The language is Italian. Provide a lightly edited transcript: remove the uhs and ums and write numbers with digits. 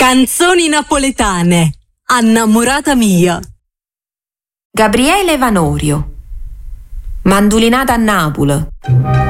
Canzoni napoletane. Annamorata mia. Gabriele Vanorio. Mandulinata a Napoli.